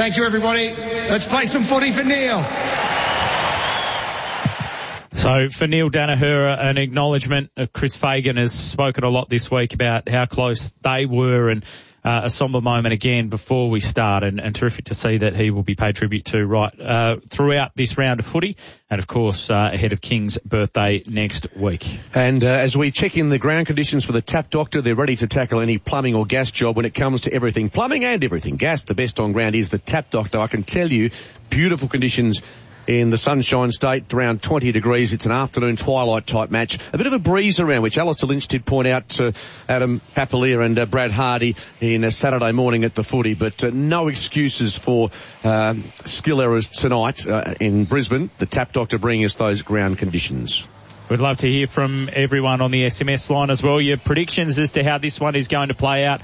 Thank you, everybody. Let's play some footy for Neil. So for Neil Danaher, an acknowledgement. Chris Fagan has spoken a lot this week about how close they were, and a sombre moment again before we start, and terrific to see that he will be paid tribute to throughout this round of footy, and of course ahead of King's birthday next week. And as we check in the ground conditions for the Tap Doctor, they're ready to tackle any plumbing or gas job when it comes to everything plumbing and everything gas. The best on ground is the Tap Doctor. I can tell you, beautiful conditions in the Sunshine State, around 20 degrees. It's an afternoon twilight type match. A bit of a breeze around, which Alistair Lynch did point out to Adam Papalia and Brad Hardy in Saturday morning at the footy, but no excuses for skill errors tonight in Brisbane. The Tap Doctor bringing us those ground conditions. We'd love to hear from everyone on the SMS line as well. Your predictions as to how this one is going to play out.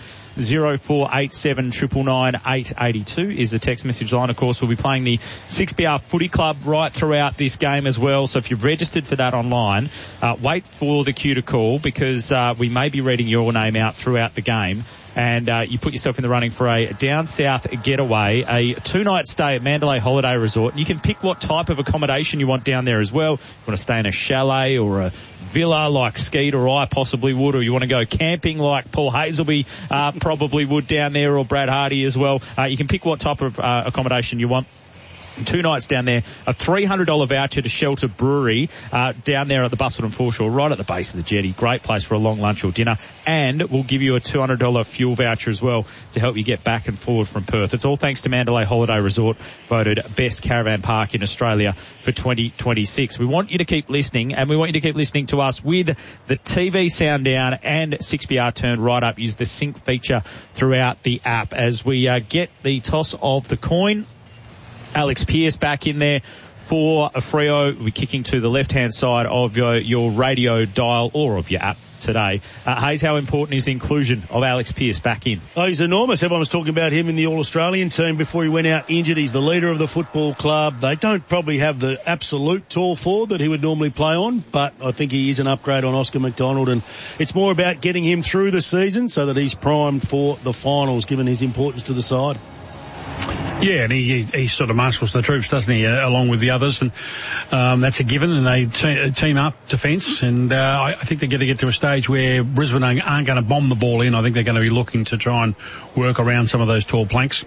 0487 999 882 is the text message line. Of course, we'll be playing the 6BR Footy Club right throughout this game as well. So if you've registered for that online, wait for the cue to call, because we may be reading your name out throughout the game. And you put yourself in the running for a down south getaway, a 2-night stay at Mandalay Holiday Resort. And you can pick what type of accommodation you want down there as well. You want to stay in a chalet or a villa like Skeet or I possibly would, or you want to go camping like Paul Hazelby probably would down there, or Brad Hardy as well. You can pick what type of accommodation you want. 2 nights down there, a $300 voucher to Shelter Brewery down there at the Busselton Foreshore, right at the base of the jetty. Great place for a long lunch or dinner. And we'll give you a $200 fuel voucher as well to help you get back and forward from Perth. It's all thanks to Mandalay Holiday Resort, voted best caravan park in Australia for 2026. We want you to keep listening, and we want you to keep listening to us with the TV sound down and 6BR turned right up. Use the sync feature throughout the app as we get the toss of the coin. Alex Pearce back in there for a Freo. We're kicking to the left-hand side of your radio dial or of your app today. Hayes, how important is the inclusion of Alex Pearce back in? Oh, he's enormous. Everyone was talking about him in the All-Australian team before he went out injured. He's the leader of the football club. They don't probably have the absolute tall forward that he would normally play on, but I think he is an upgrade on Oscar McDonald, and it's more about getting him through the season so that he's primed for the finals, given his importance to the side. Yeah, and he sort of marshals the troops, doesn't he, along with the others, and that's a given, and they team up defence, and I think they're going to get to a stage where Brisbane aren't going to bomb the ball in. I think they're going to be looking to try and work around some of those tall planks.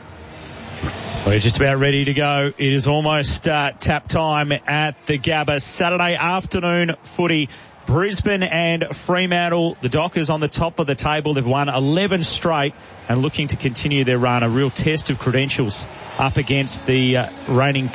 We're just about ready to go. It is almost tap time at the Gabba. Saturday afternoon footy. Brisbane and Fremantle, the Dockers on the top of the table. They've won 11 straight and looking to continue their run. A real test of credentials up against the reigning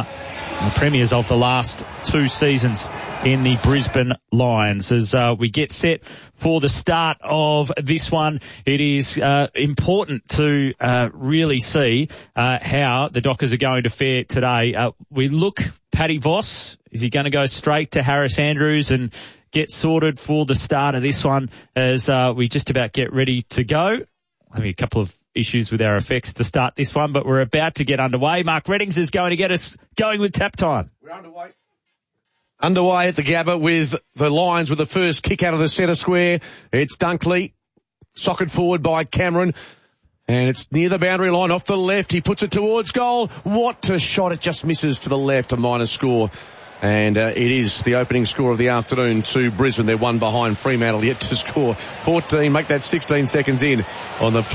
premiers of the last 2 seasons in the Brisbane Lions. As we get set for the start of this one, it is important to really see how the Dockers are going to fare today. We look, Paddy Voss, is he going to go straight to Harris Andrews and get sorted for the start of this one as we just about get ready to go? Having a couple of issues with our effects to start this one, but we're about to get underway. Mark Reddings is going to get us going with tap time. We're underway. Underway at the Gabba with the Lions with the first kick out of the centre square. It's Dunkley, socket forward by Cameron. And it's near the boundary line off the left. He puts it towards goal. What a shot. It just misses to the left, a minor score. And it is the opening score of the afternoon to Brisbane. They're one behind Fremantle, yet to score 14. Make that 16 seconds in on the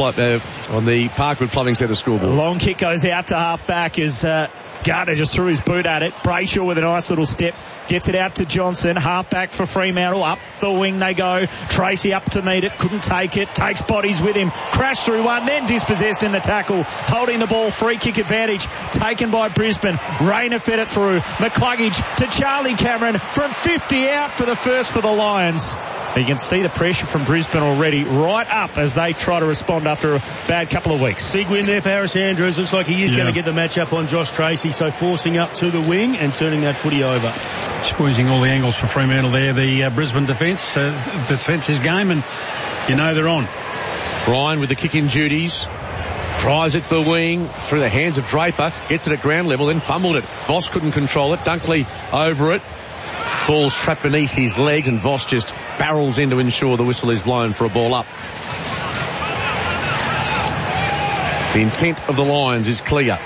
Parkwood Plumbing Centre scoreboard. Long kick goes out to half-back as Gardner just threw his boot at it. Brayshaw with a nice little step. Gets it out to Johnson. Half-back for Fremantle. Up the wing they go. Tracy up to meet it. Couldn't take it. Takes bodies with him. Crashed through one. Then dispossessed in the tackle. Holding the ball. Free kick advantage. Taken by Brisbane. Rayner fed it through. McCluggage to Charlie Cameron from 50 out for the first for the Lions. You can see the pressure from Brisbane already right up as they try to respond after a bad couple of weeks. Big win there for Harris Andrews. Looks like he is going to get the match up on Josh Tracy, so forcing up to the wing and turning that footy over. Squeezing all the angles for Fremantle there. The Brisbane defence. Defence is game, and you know they're on. Ryan with the kick-in duties. Tries it for the wing through the hands of Draper. Gets it at ground level, then fumbled it. Voss couldn't control it. Dunkley over it. Ball's trapped beneath his legs, and Voss just barrels in to ensure the whistle is blown for a ball up. The intent of the Lions is clear.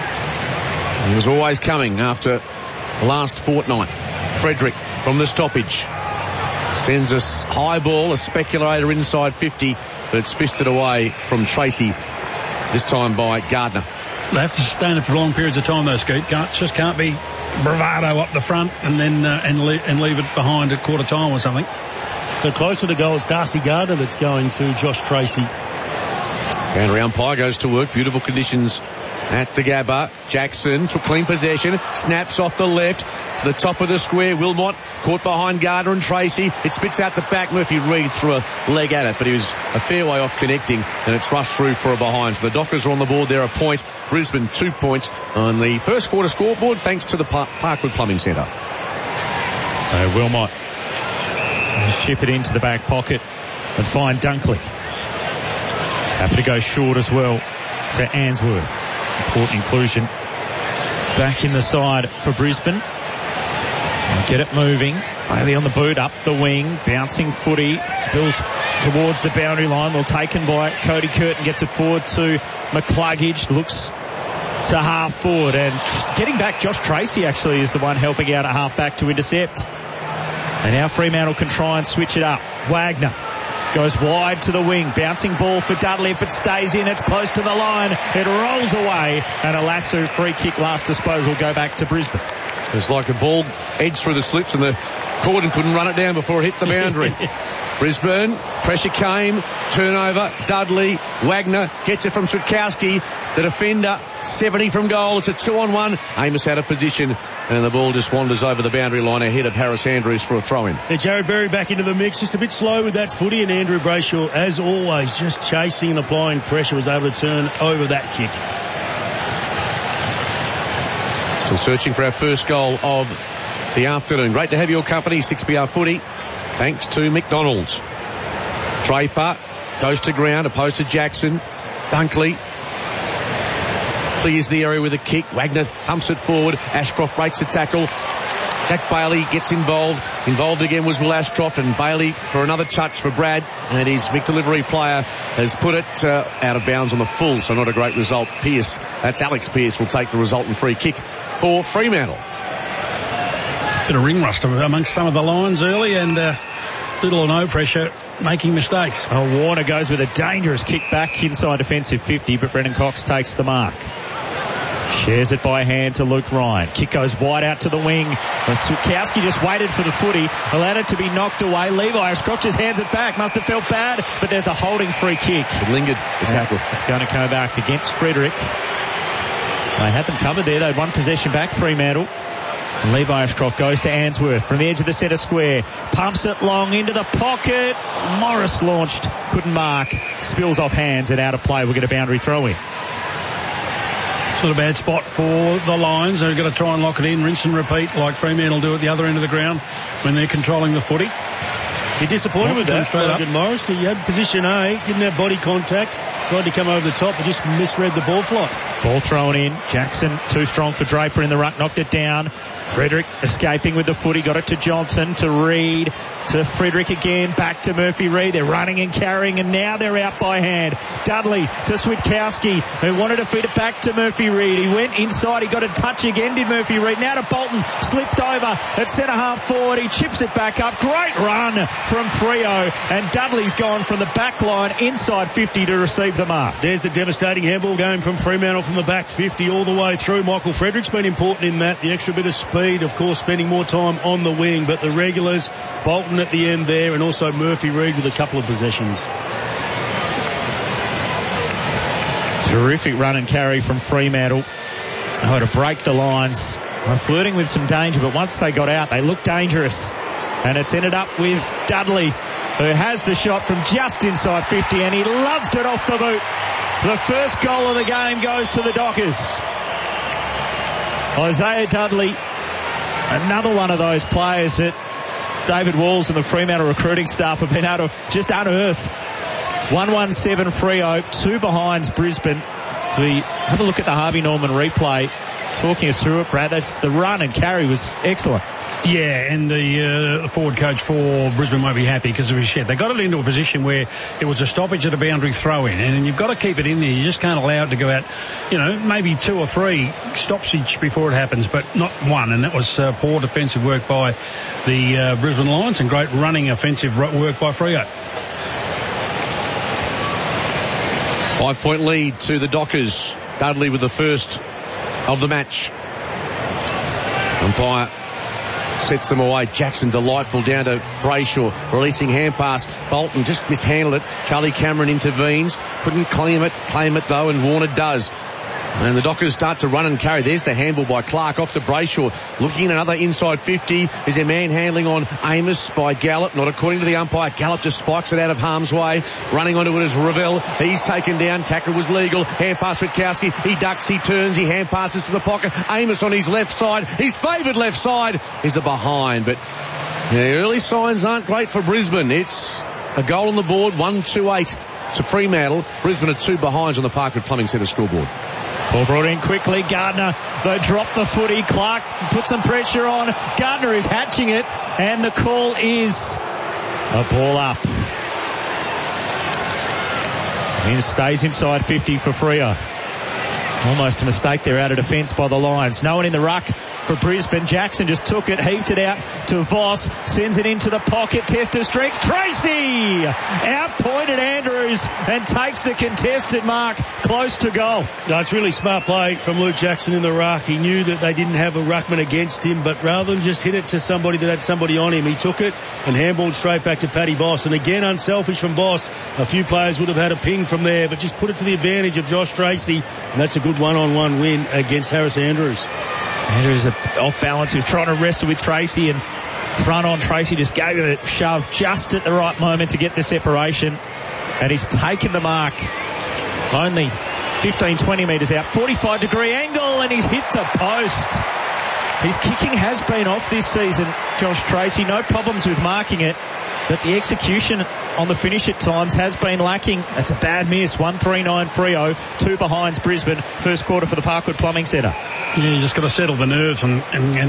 It was always coming after the last fortnight. Frederick from the stoppage sends us high ball, a speculator inside 50, but it's fisted away from Tracy, this time by Gardner. They have to sustain it for long periods of time, though, Scoot. Just can't be bravado up the front and then and leave it behind at quarter time or something. So closer to goal, it's Darcy Gardner that's going to Josh Tracy. Boundary umpire goes to work. Beautiful conditions at the Gabba. Jackson took clean possession. Snaps off the left to the top of the square. Wilmot caught behind Gardner and Tracy. It spits out the back. Murphy Reid threw a leg at it, but he was a fair way off connecting, and it's rushed through for a behind. So the Dockers are on the board. They're a point. Brisbane 2 points on the first quarter scoreboard, thanks to the Parkwood Plumbing Centre. Wilmot just chip it into the back pocket and find Dunkley. Happy to go short as well to Answorth. Important inclusion back in the side for Brisbane. Get it moving. Bailey on the boot, up the wing, bouncing footy, spills towards the boundary line. Well taken by Cody Curtin, gets it forward to McCluggage, looks to half forward, and getting back Josh Tracy actually is the one helping out at half back to intercept. And now Fremantle can try and switch it up. Wagner goes wide to the wing, bouncing ball for Dudley. If it stays in, it's close to the line. It rolls away, and a lasso free kick last disposal go back to Brisbane. It's like a ball edged through the slits and the Corden couldn't run it down before it hit the boundary. Brisbane, pressure came, turnover, Dudley, Wagner gets it from Switkowski, the defender, 70 from goal. It's a 2-on-1. Amos out of position, and the ball just wanders over the boundary line ahead of Harris Andrews for a throw-in. Jared Berry back into the mix, just a bit slow with that footy, and Andrew Brayshaw, as always, just chasing and applying pressure, was able to turn over that kick. Still searching for our first goal of the afternoon. Great to have your company, 6PR Footy, thanks to McDonald's. Draper goes to ground, opposed to Jackson. Dunkley clears the area with a kick. Wagner thumps it forward. Ashcroft breaks the tackle. Jack Bailey gets involved. Involved again was Will Ashcroft, and Bailey for another touch for Brad, and his McDelivery player has put it out of bounds on the full, so not a great result. Pearce, that's Alex Pearce, will take the resultant free kick for Fremantle. Bit of ring rust amongst some of the Lions early, and little or no pressure, making mistakes. Oh, Warner goes with a dangerous kick back inside defensive 50, but Brendan Cox takes the mark. Shares it by hand to Luke Ryan. Kick goes wide out to the wing. Switkowski just waited for the footy, allowed it to be knocked away. Levi Scrotches hands it back. Must have felt bad, but there's a holding free kick. It lingered, the tackle. It's going to come back against Frederick. They had them covered there. They had one possession back, Fremantle. And Levi Ashcroft goes to Answorth from the edge of the centre square. Pumps it long into the pocket. Morris launched, couldn't mark. Spills off hands and out of play. We'll get a boundary throw in. Sort of bad spot for the Lions. They've got to try and lock it in, rinse and repeat, like Fremantle do at the other end of the ground when they're controlling the footy. You're disappointed with that, Logan Morris. He had position A, didn't have body contact, tried to come over the top, but just misread the ball flight. Ball thrown in. Jackson too strong for Draper in the ruck, knocked it down. Frederick escaping with the footy, got it to Johnson, to Reid, to Frederick again, back to Murphy Reid. They're running and carrying, and now they're out by hand. Dudley to Switkowski, who wanted to feed it back to Murphy Reid. He went inside, he got a touch again, did Murphy Reid. Now to Bolton, slipped over at centre half forward. He chips it back up. Great run from Freo, and Dudley's gone from the back line inside 50 to receive the mark. There's the devastating handball game from Fremantle from the back 50 all the way through. Michael Frederick's been important in that. The extra bit of speed, of course, spending more time on the wing, but the regulars, Bolton at the end there, and also Murphy Reid with a couple of possessions. Terrific run and carry from Fremantle. Oh, to break the lines. They're flirting with some danger, but once they got out, they looked dangerous. And it's ended up with Dudley, who has the shot from just inside 50, and he loved it off the boot. The first goal of the game goes to the Dockers. Isaiah Dudley, another one of those players that David Walls and the Fremantle recruiting staff have been able to just unearth. 117 Freo, 2 behind Brisbane. So we have a look at the Harvey Norman replay. talking us through it, Brad. The run and carry was excellent. Yeah, and the forward coach for Brisbane won't be happy because of his shed. They got it into a position where it was a stoppage at a boundary throw-in, and you've got to keep it in there. You just can't allow it to go out, maybe 2 or 3 stoppage before it happens, but not one, and that was poor defensive work by the Brisbane Lions and great running offensive work by Freo. 5-point lead to the Dockers. Dudley with the first of the match. Umpire sets them away. Jackson delightful down to Brayshaw, releasing hand pass. Bolton just mishandled it. Charlie Cameron intervenes, couldn't claim it though, and Warner does. And the Dockers start to run and carry. There's the handball by Clark off to Brayshaw. Looking at another inside 50. Is there manhandling on Amos by Gallup? Not according to the umpire. Gallup just spikes it out of harm's way. Running onto it is Ravel. He's taken down. Tackle was legal. Hand pass Witkowski. He ducks, he turns, he hand passes to the pocket. Amos on his left side. His favoured left side is a behind. But the early signs aren't great for Brisbane. It's a goal on the board. 1-2-8 to Fremantle. Brisbane are 2 behinds on the Parkwood Plumbing Centre scoreboard. Ball brought in quickly. Gardner, they drop the footy. Clark puts some pressure on. Gardner is hatching it, and the call is a ball up. And stays inside 50 for Freo. Almost a mistake there out of defence by the Lions. No one in the ruck for Brisbane. Jackson just took it, heaved it out to Voss, sends it into the pocket, test of streaks. Tracy outpointed Andrews and takes the contested mark close to goal. No, it's really smart play from Luke Jackson in the ruck. He knew that they didn't have a ruckman against him, but rather than just hit it to somebody that had somebody on him, he took it and handballed straight back to Paddy Voss. And again, unselfish from Voss. A few players would have had a ping from there, but just put it to the advantage of Josh Tracy, and that's a good one-on-one win against Harris Andrews. Andrews off balance. He was trying to wrestle with Tracy, and front on Tracy just gave him a shove just at the right moment to get the separation, and he's taken the mark only 15-20 metres out, 45-degree angle, and he's hit the post. His kicking has been off this season, Josh Tracy. No problems with marking it, but the execution on the finish at times has been lacking. That's a bad miss. 1-3-9 Freo, 2 behinds Brisbane. First quarter for the Parkwood Plumbing Centre. Yeah, you just got to settle the nerves and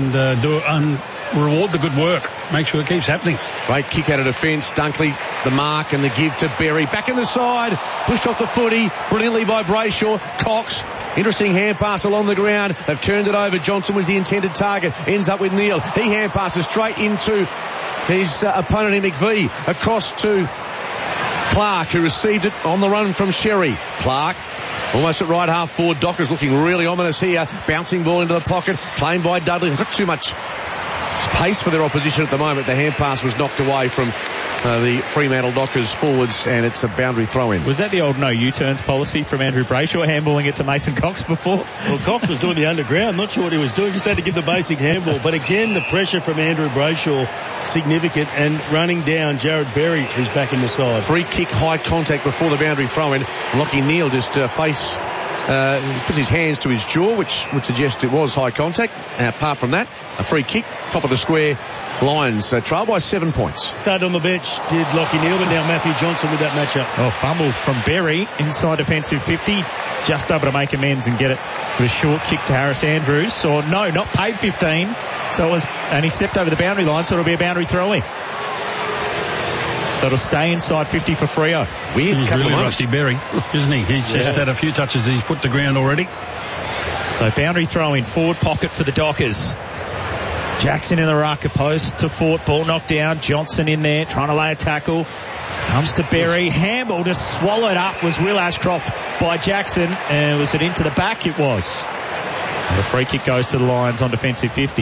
reward the good work. Make sure it keeps happening. Great kick out of defence. Dunkley, the mark and the give to Berry. Back in the side. Pushed off the footy. Brilliantly by Brayshaw. Cox. Interesting hand pass along the ground. They've turned it over. Johnson was the intended target. Ends up with Neal. He hand passes straight into his opponent in McVie. Across to Clark, who received it on the run from Sherry. Clark almost at right half forward. Dockers looking really ominous here. Bouncing ball into the pocket. Claimed by Dudley. Not too much pace for their opposition at the moment. The hand pass was knocked away from the Fremantle Dockers forwards, and it's a boundary throw-in. Was that the old no U-turns policy from Andrew Brayshaw, handballing it to Mason Cox before? Well, Cox was doing the underground. Not sure what he was doing. Just had to give the basic handball. But again, the pressure from Andrew Brayshaw, significant, and running down Jared Berry, who's back in the side. Free kick, high contact before the boundary throw-in. Lockie Neal just puts his hands to his jaw, which would suggest it was high contact. Apart from that, a free kick, top of the square. Lions trail by 7 points. Started on the bench, did Lockie Neal, but now Matthew Johnson with that matchup. Oh, fumble from Berry inside defensive 50. Just able to make amends and get it with a short kick to Harris Andrews. Or no, not paid 15. So it was, and he stepped over the boundary line, so it'll be a boundary throw-in. So it'll stay inside 50 for Freo. Weird. He's really rusty Berry, isn't he? He's just had a few touches that he's put to ground already. So boundary throw-in, forward pocket for the Dockers. Jackson in the ruck, opposed to Fort. Ball knocked down. Johnson in there, trying to lay a tackle. Comes to Berry. Handball just swallowed up was Will Ashcroft by Jackson. And was it into the back? It was. And the free kick goes to the Lions on defensive 50.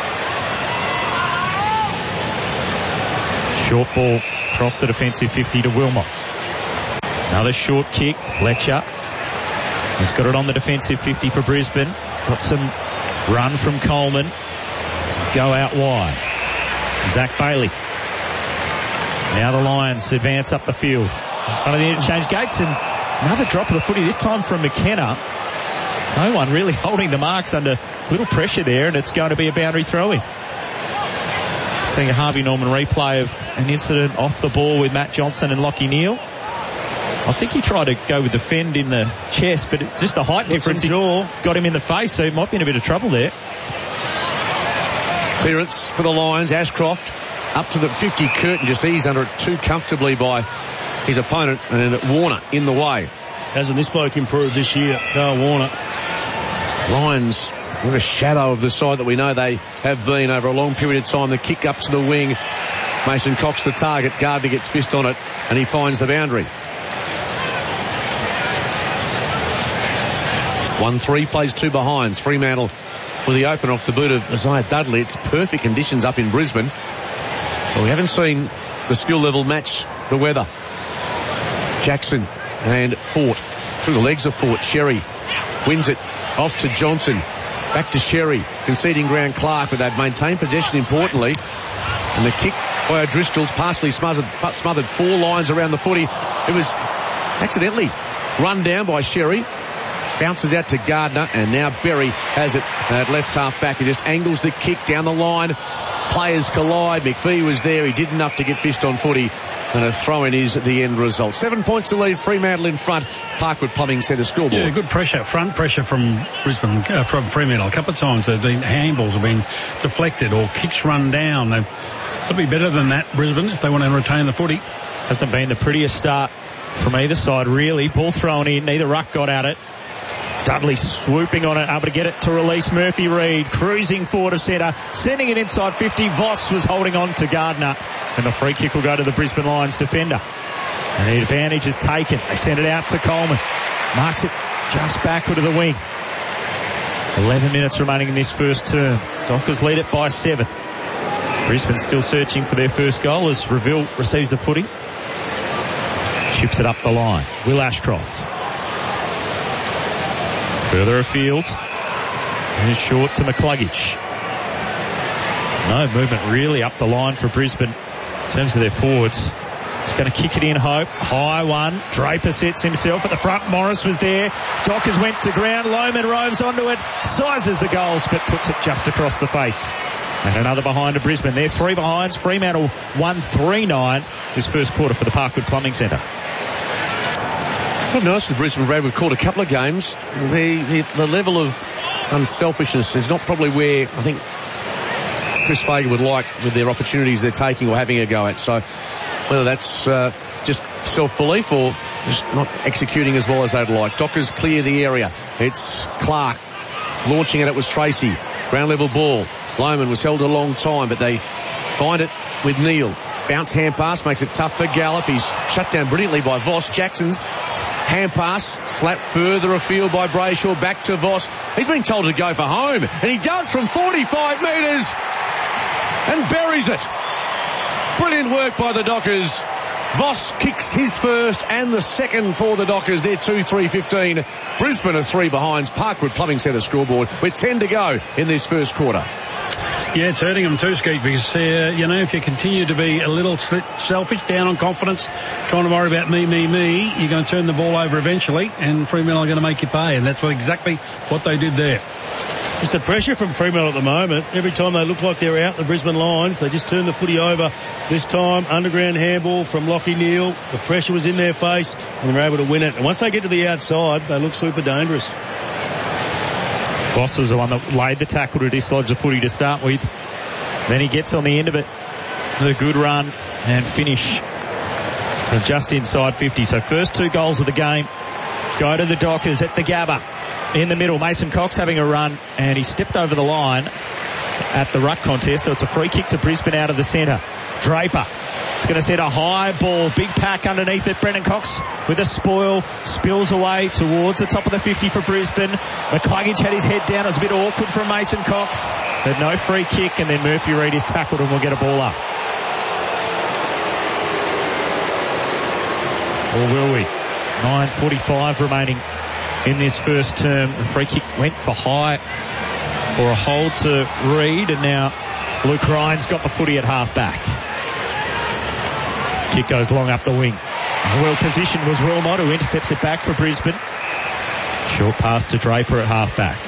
Short ball across the defensive 50 to Wilmot. Another short kick. Fletcher. He's got it on the defensive 50 for Brisbane. He's got some run from Coleman. Go out wide. Zach Bailey. Now the Lions advance up the field. Front of the interchange gates, and another drop of the footy, this time from McKenna. No one really holding the marks, under little pressure there, and it's going to be a boundary throw-in. Seeing a Harvey Norman replay of an incident off the ball with Matt Johnson and Lockie Neal. I think he tried to go with the fend in the chest, but just the height difference got him in the face, so he might be in a bit of trouble there. Clearance for the Lions. Ashcroft up to the 50. Curtin just eased under it too comfortably by his opponent, and then Warner in the way. Hasn't this bloke improved this year, Dale Warner? Lions with a shadow of the side that we know they have been over a long period of time. The kick up to the wing. Mason Cox the target. Gardner gets fist on it, and he finds the boundary. 1-3 plays 2 behinds. Fremantle with the open off the boot of Isaiah Dudley. It's perfect conditions up in Brisbane. But we haven't seen the skill level match the weather. Jackson and Fort through the legs of Fort. Sherry wins it off to Johnson. Back to Sherry, conceding ground Clark, but they've maintained possession importantly. And the kick by O'Driscoll's partially smothered 4 lines around the footy. It was accidentally run down by Sherry. Bounces out to Gardner, and now Berry has it at left half back. He just angles the kick down the line. Players collide. McPhee was there. He did enough to get fist on footy, and a throw-in is the end result. 7 points to lead. Fremantle in front. Parkwood Plumbing set a scoreboard. Yeah, good pressure, front pressure from Brisbane, from Fremantle. A couple of times handballs have been deflected or kicks run down. They've got to be better than that, Brisbane, if they want to retain the footy. Hasn't been the prettiest start from either side, really. Ball thrown in. Neither ruck got at it. Dudley swooping on it, able to get it to release. Murphy Reid cruising forward of centre, sending it inside 50. Voss was holding on to Gardner, and the free kick will go to the Brisbane Lions defender. And the advantage is taken. They send it out to Coleman. Marks it just backward to the wing. 11 minutes remaining in this first term. Dockers lead it by 7. Brisbane still searching for their first goal as Reville receives the footy. Chips it up the line. Will Ashcroft. Further afield. And short to McCluggage. No movement really up the line for Brisbane in terms of their forwards. He's going to kick it in, Hope. High one. Draper sets himself at the front. Morris was there. Dockers went to ground. Lohman roves onto it. Sizes the goals, but puts it just across the face. And another behind to Brisbane. They're 3 behinds. Fremantle 1-3-9 this first quarter for the Parkwood Plumbing Centre. I've noticed with Brisbane, Brad, we've called a couple of games. The level of unselfishness is not probably where I think Chris Fagan would like with their opportunities they're taking or having a go at. So whether that's just self-belief or just not executing as well as they'd like. Dockers clear the area. It's Clark. Launching it was Tracy. Ground level ball. Lohman was held a long time, but they find it with Neal. Bounce hand pass makes it tough for Gallup. He's shut down brilliantly by Voss. Jackson's hand pass slapped further afield by Brayshaw. Back to Voss. He's been told to go for home, and he does from 45 metres and buries it. Brilliant work by the Dockers. Voss kicks his first and the second for the Dockers. They're 2-3-15. Brisbane are 3 behinds. Parkwood Plumbing Centre scoreboard with 10 to go in this first quarter. Yeah, it's hurting them too, Skeet, because, if you continue to be a little selfish, down on confidence, trying to worry about me, you're going to turn the ball over eventually, and Fremantle are going to make you pay, and that's exactly what they did there. It's the pressure from Fremantle at the moment. Every time they look like they're out the Brisbane Lions, they just turn the footy over. This time, underground handball from Lockie Neal. The pressure was in their face, and they're able to win it. And once they get to the outside, they look super dangerous. Voss was the one that laid the tackle to dislodge the footy to start with. Then he gets on the end of it. The good run and finish just inside 50. So first 2 goals of the game go to the Dockers at the Gabba. In the middle, Mason Cox having a run, and he stepped over the line at the ruck contest, so it's a free kick to Brisbane out of the centre. Draper is going to set a high ball, big pack underneath it. Brendan Cox with a spoil, spills away towards the top of the 50 for Brisbane. McCluggage had his head down. It was a bit awkward from Mason Cox. But no free kick, and then Murphy Reid is tackled and will get a ball up. Or will we? 9:45 remaining in this first term. The free kick went for high or a hold to Reid, and now Luke Ryan's got the footy at half back. Kick goes long up the wing. Well positioned was Wilmot, who intercepts it back for Brisbane. Short pass to Draper at half back.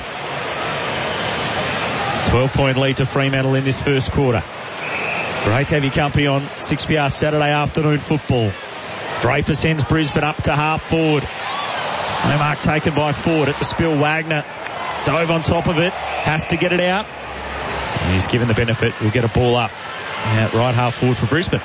12-point lead to Fremantle in this first quarter. Great to have your company on 6PR Saturday afternoon football. Draper sends Brisbane up to half forward. No mark taken by Ford at the spill. Wagner dove on top of it. Has to get it out. And he's given the benefit. He'll get a ball up. Right half forward for Brisbane.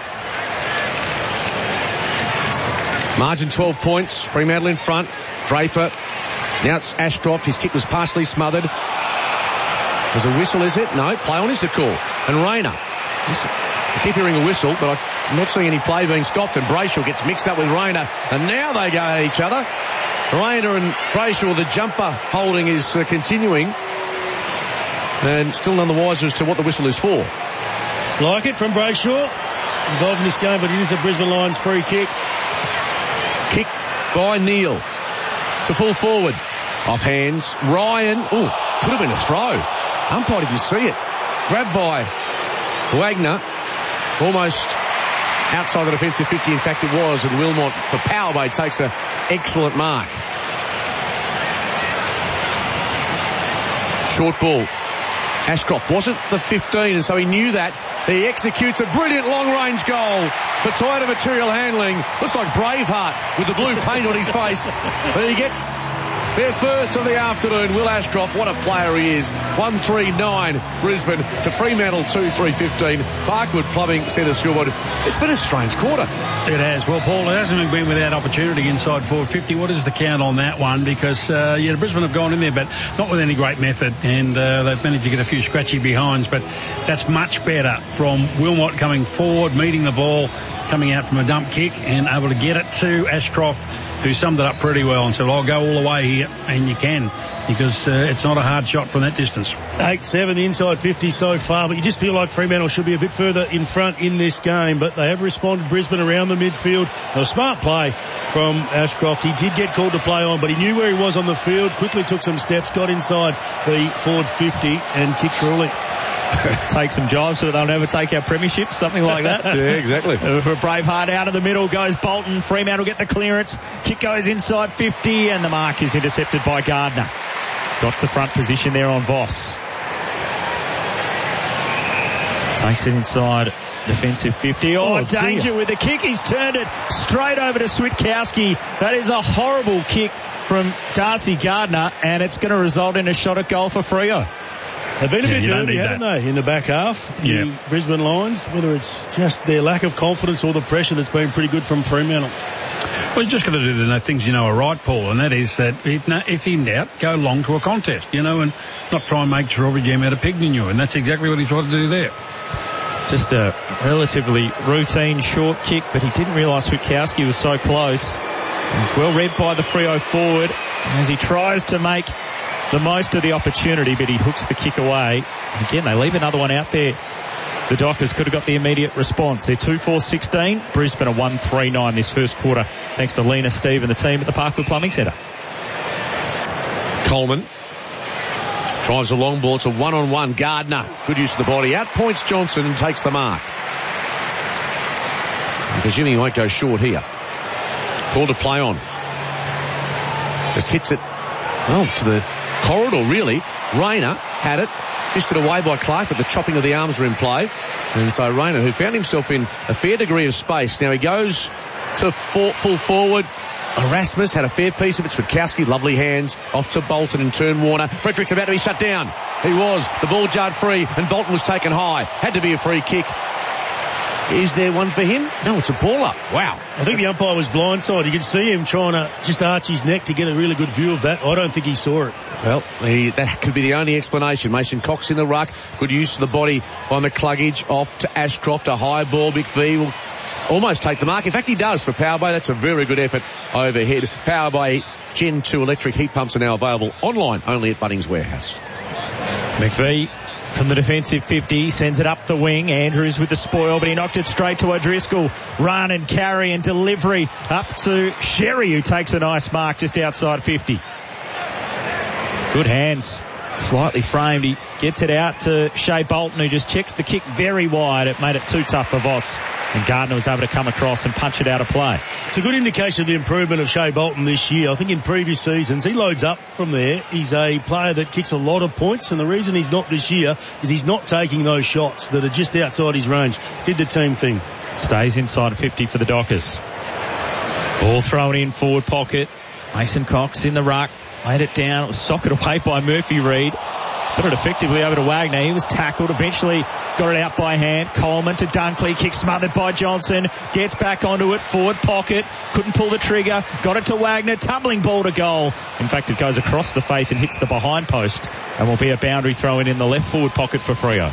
Margin 12 points. Fremantle in front. Draper. Now it's Ashcroft. His kick was partially smothered. There's a whistle, is it? No. Play on is the call. And Rayner. I keep hearing a whistle, but I'm not seeing any play being stopped. And Brayshaw gets mixed up with Rayner. And now they go at each other. Rayner and Brayshaw, the jumper holding is continuing. And still none the wiser as to what the whistle is for. Like it from Brayshaw. Involved in this game, but it is a Brisbane Lions free kick. Kick by Neal to full forward. Off hands. Ryan. Could have been a throw. Umpire didn't see it. Grabbed by Wagner. Almost outside the defensive 50. In fact, it was. And Wilmot for Powerbay takes an excellent mark. Short ball. Ashcroft wasn't the 15, and so he knew that. He executes a brilliant long-range goal for Toyota Material Handling. Looks like Braveheart with the blue paint on his face. But he gets their first of the afternoon. Will Ashcroft, what a player he is. 1-3-9 Brisbane to Fremantle 2-3-15. Parkwood Plumbing centre scoreboard. It's been a strange quarter. It has. Well, Paul, it hasn't been without opportunity inside forward 50. What is the count on that one? Because, Brisbane have gone in there, but not with any great method. And they've managed to get a few scratchy behinds. But that's much better from Wilmot coming forward, meeting the ball, coming out from a dump kick and able to get it to Ashcroft, who summed it up pretty well and said, I'll go all the way here, and you can, because it's not a hard shot from that distance. 8-7 the inside 50 so far, but you just feel like Fremantle should be a bit further in front in this game, but they have responded, Brisbane, around the midfield. A smart play from Ashcroft. He did get called to play on, but he knew where he was on the field, quickly took some steps, got inside the forward 50 and kicked truly. Take some jobs so that they'll never take our premiership, something like that. Yeah, exactly. For Braveheart, out of the middle goes Bolton. Fremantle get the clearance. Kick goes inside 50 and the mark is intercepted by Gardner. Got to front position there on Voss. Takes it inside defensive 50. Oh, danger with the kick. He's turned it straight over to Switkowski. That is a horrible kick from Darcy Gardner, and it's going to result in a shot at goal for Freo. They've been a bit dirty, haven't they, in the back half? Yeah. The Brisbane Lions, whether it's just their lack of confidence or the pressure that's been pretty good from Fremantle. Well, you just got to do the things you know are right, Paul, and that is that if in doubt, go long to a contest, and not try and make strawberry jam out of pig manure, and that's exactly what he tried to do there. Just a relatively routine short kick, but he didn't realise Switkowski was so close. He's well read by the Freo forward as he tries to make the most of the opportunity, but he hooks the kick away. And again, they leave another one out there. The Dockers could have got the immediate response. They're 2-4-16. Brisbane are 1-3-9 this first quarter, thanks to Lena, Steve and the team at the Parkwood Plumbing Centre. Coleman drives a long ball. It's a one-on-one. Gardner, good use of the body. Out points Johnson and takes the mark. I'm presuming he won't go short here. Call to play on. Just hits it to the corridor, really. Rayner had it, fished it away by Clark, but the chopping of the arms were in play. And so Rayner, who found himself in a fair degree of space, now he goes to full forward. Erasmus had a fair piece of it. Switkowski, lovely hands, off to Bolton and turn Warner. Frederick's about to be shut down. He was. The ball jarred free, and Bolton was taken high. Had to be a free kick. Is there one for him? No, it's a ball up. Wow. I think the umpire was blindside. You could see him trying to just arch his neck to get a really good view of that. I don't think he saw it. Well, that could be the only explanation. Mason Cox in the ruck. Good use of the body by McCluggage. Off to Ashcroft. A high ball. Big V will almost take the mark. In fact, he does for Powerbay. That's a very good effort overhead. Powerbay Gen 2 electric heat pumps are now available online only at Bunnings Warehouse. McVee from the defensive 50, sends it up the wing. Andrews with the spoil, but he knocked it straight to O'Driscoll. Run and carry and delivery up to Sherry, who takes a nice mark just outside 50. Good hands, slightly framed. He gets it out to Shea Bolton, who just checks the kick very wide. It made it too tough for Voss, and Gardner was able to come across and punch it out of play. It's a good indication of the improvement of Shea Bolton this year. I think in previous seasons he loads up from there. He's a player that kicks a lot of points, and the reason he's not this year is he's not taking those shots that are just outside his range. Did the team thing. Stays inside 50 for the Dockers. Ball thrown in forward pocket. Mason Cox in the ruck. Laid it down. It was socketed away by Murphy Reid. Got it effectively over to Wagner. He was tackled. Eventually got it out by hand. Coleman to Dunkley. Kick smothered by Johnson. Gets back onto it. Forward pocket. Couldn't pull the trigger. Got it to Wagner. Tumbling ball to goal. In fact, it goes across the face and hits the behind post. And will be a boundary throw in the left forward pocket for Freo.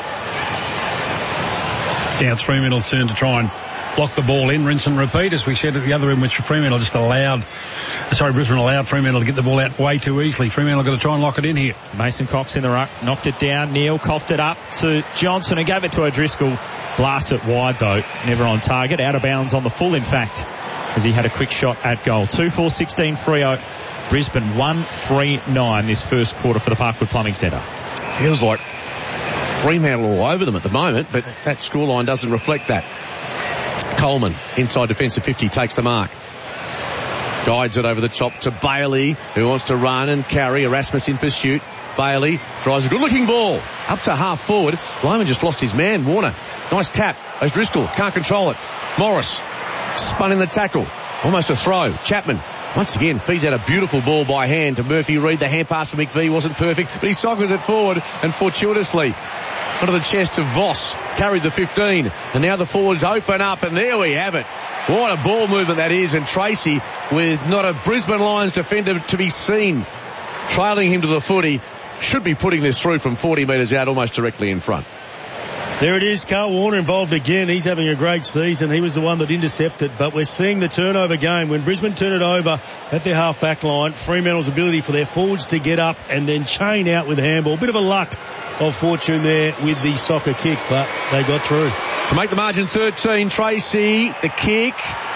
Yeah, it's Fremantle's turn to try and block the ball in, rinse and repeat, as we said at the other end, which Brisbane allowed Fremantle to get the ball out way too easily. Fremantle got to try and lock it in here. Mason Cox in the ruck, knocked it down. Neal coughed it up to Johnson and gave it to O'Driscoll. Blasts it wide though, never on target, out of bounds on the full in fact, as he had a quick shot at goal. 2-4-16 Freo. Brisbane 1-3-9 this first quarter for the Parkwood Plumbing Centre. Feels like Fremantle all over them at the moment, but that scoreline doesn't reflect that. Coleman, inside defensive 50, takes the mark. Guides it over the top to Bailey, who wants to run and carry. Erasmus in pursuit. Bailey tries a good-looking ball up to half forward. Lyman just lost his man, Warner. Nice tap. O'Driscoll can't control it. Morris spun in the tackle. Almost a throw. Chapman once again feeds out a beautiful ball by hand to Murphy Reid. The hand pass to McVie wasn't perfect, but he sockers it forward and fortuitously onto the chest of Voss. Carried the 15. And now the forwards open up, and there we have it. What a ball movement that is. And Tracy, with not a Brisbane Lions defender to be seen, trailing him to the footy, should be putting this through from 40 metres out, almost directly in front. There it is. Carl Warner involved again. He's having a great season. He was the one that intercepted, but we're seeing the turnover game. When Brisbane turn it over at their half-back line, Fremantle's ability for their forwards to get up and then chain out with handball. Bit of a luck of fortune there with the soccer kick, but they got through. To make the margin 13, Tracy, the kick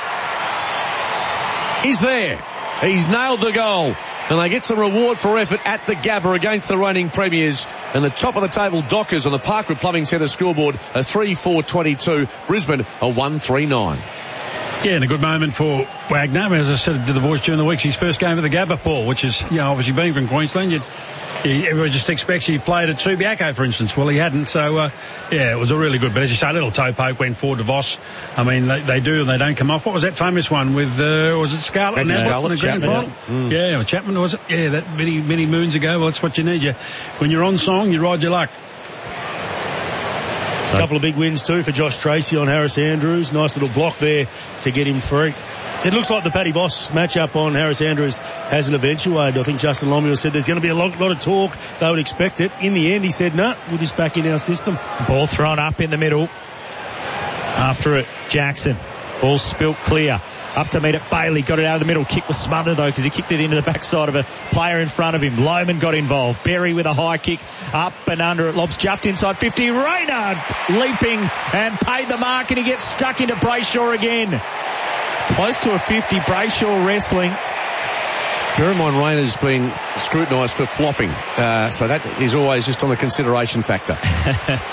is there. He's nailed the goal. And they get some reward for effort at the Gabba against the reigning premiers. And the top of the table Dockers on the Parkwood Plumbing Centre scoreboard, a 3-4-22. Brisbane, a 1-3-9. Yeah, and a good moment for Wagner. As I said to the boys during the week, his first game at the Gabba, Paul, which is, obviously being from Queensland, everyone just expects he played at Subiaco, for instance. Well, he hadn't, so, it was a really good, but as you say, a little toe poke went forward to Voss. I mean, they do and they don't come off. What was that famous one with, was it Scarlett? Scarlett, Chapman. Yeah, Chapman, was it? Yeah, that many, many moons ago. Well, that's what you need. When you're on song, you ride your luck. A couple of big wins too for Josh Tracy on Harris Andrews. Nice little block there to get him free. It looks like the Paddy Voss matchup on Harris Andrews hasn't eventuated. I think Justin Lomuir said there's going to be a lot of talk. They would expect it. In the end, he said, no, we're just back in our system. Ball thrown up in the middle. After it, Jackson. Ball spilt clear. Up to meet it, Bailey got it out of the middle. Kick was smothered though because he kicked it into the backside of a player in front of him. Lohman got involved. Berry with a high kick. Up and under it. Lobs just inside 50. Reynard leaping and paid the mark, and he gets stuck into Brayshaw again. Close to a 50. Brayshaw wrestling. Bear in mind, Rayner's been scrutinised for flopping. So that is always just on the consideration factor.